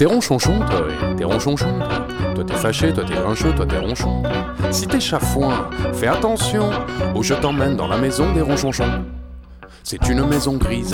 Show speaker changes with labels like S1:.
S1: T'es ronchonchon, toi, et t'es ronchonchon, toi. Toi t'es fâché, toi t'es grincheux, toi t'es ronchon. Si t'es chafouin, fais attention, ou je t'emmène dans la maison des ronchonchons. C'est une maison grise